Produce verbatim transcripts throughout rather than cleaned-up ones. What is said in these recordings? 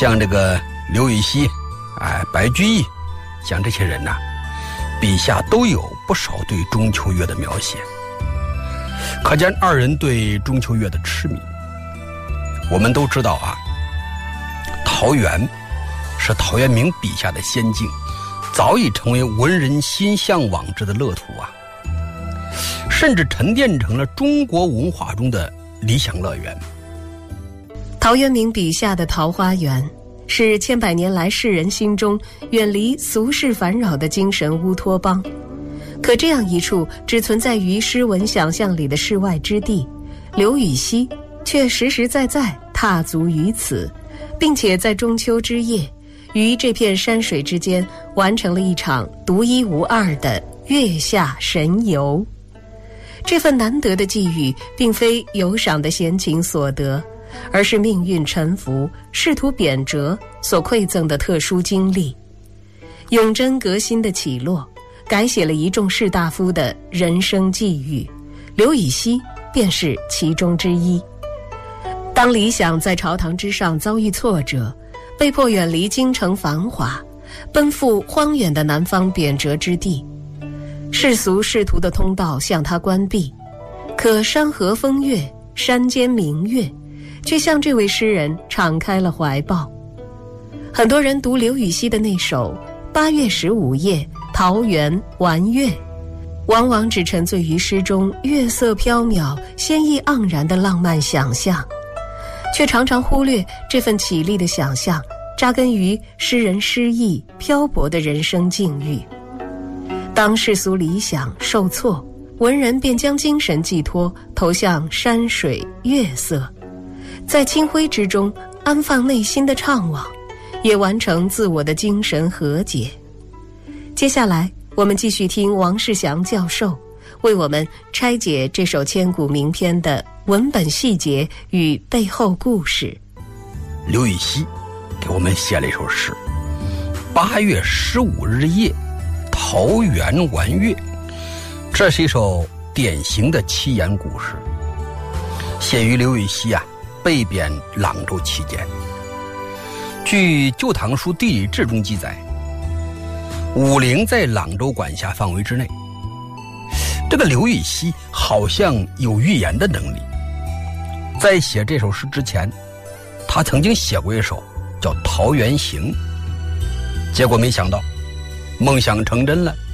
像这个刘禹锡、哎白居易，像这些人呐、啊，笔下都有不少对中秋月的描写，可见二人对中秋月的痴迷。我们都知道啊，陶渊是陶渊明笔下的仙境，早已成为文人心向往之的乐土啊，甚至沉淀成了中国文化中的理想乐园。 陶渊明笔下的桃花源，是千百年来世人心中远离俗世烦扰的精神乌托邦。可这样一处只存在于诗文想象里的世外之地，刘禹锡却实实在在踏足于此，并且在中秋之夜，于这片山水之间完成了一场独一无二的月下神游。这份难得的际遇，并非游赏的闲情所得，而是命运沉浮、仕途贬谪所馈赠的特殊经历。永贞革新的起落，改写了一众士大夫的人生际遇，刘禹锡便是其中之一。当理想在朝堂之上遭遇挫折，被迫远离京城繁华，奔赴荒远的南方贬谪之地，世俗仕途的通道向他关闭，可山河风月、山间明月却向这位诗人敞开了怀抱。很多人读刘禹锡的那首八月十五夜桃源玩月，往往只沉醉于诗中月色飘渺、仙意盎然的浪漫想象，却常常忽略这份绮丽的想象扎根于诗人诗意漂泊的人生境遇。当世俗理想受挫，文人便将精神寄托投向山水月色，在清辉之中安放内心的怅惘，也完成自我的精神和解。接下来我们继续听王世祥教授为我们拆解这首千古名篇的文本细节与背后故事。 刘禹锡给我们写了一首诗，八月十五日夜桃源玩月，这是一首典型的七言古诗，写于刘禹锡啊被贬朗州期间。据《旧唐书地理志》中记载，武陵在朗州管辖范围之内。这个刘禹锡好像有预言的能力，在写这首诗之前，他曾经写过一首叫《桃源行》，结果没想到梦想成真了。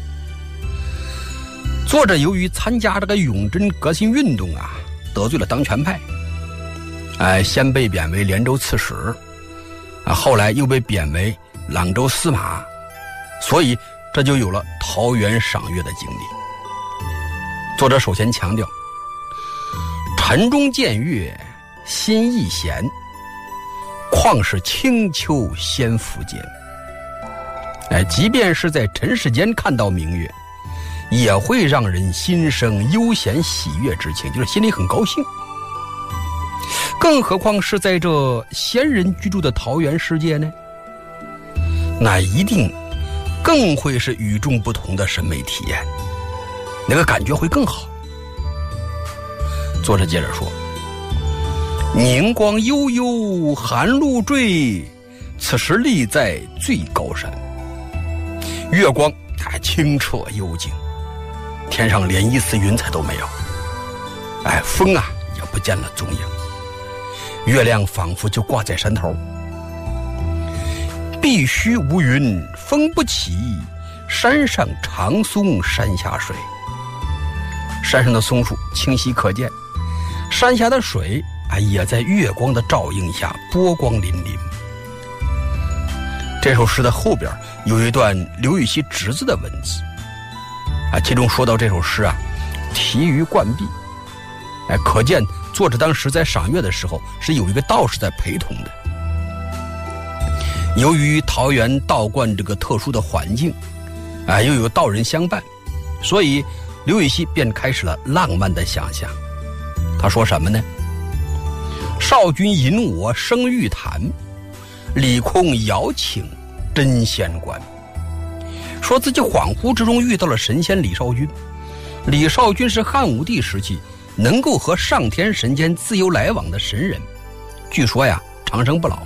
作者由于参加这个永贞革新运动啊，得罪了当权派，哎，先被贬为连州刺史，啊，后来又被贬为朗州司马，所以这就有了桃源赏月的经历。作者首先强调，晨中见月，心亦闲，况是清秋先复见。哎，即便是在尘世间看到明月，也会让人心生悠闲喜悦之情，就是心里很高兴。更何况是在这仙人居住的桃源世界呢？那一定更会是与众不同的审美体验，那个感觉会更好。作者接着说，凝光悠悠寒露坠，此时立在最高山。月光还清澈幽静，天上连一丝云彩都没有，哎，风啊也不见了踪影，月亮仿佛就挂在山头。碧虚无云风不起，山上长松山下水。山上的松树清晰可见，山下的水啊也在月光的照映下波光粼粼。这首诗的后边有一段刘禹锡侄子的文字啊，其中说到这首诗啊题于冠壁，哎，可见作者当时在赏月的时候是有一个道士在陪同的。由于桃源道观这个特殊的环境啊，又有道人相伴，所以刘禹锡便开始了浪漫的想象。他说什么呢？少君引我生玉坛，李空遥请真仙观。说自己恍惚之中遇到了神仙李少君。李少君是汉武帝时期能够和上天神仙自由来往的神人，据说呀长生不老。